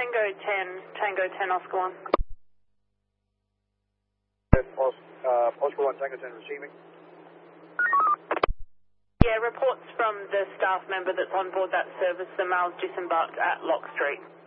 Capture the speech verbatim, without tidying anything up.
Tango ten, Tango ten, Oscar one. Uh, Oscar one, Tango ten receiving. Yeah, reports from the staff member that's on board that service, the male's disembarked at Lock Street.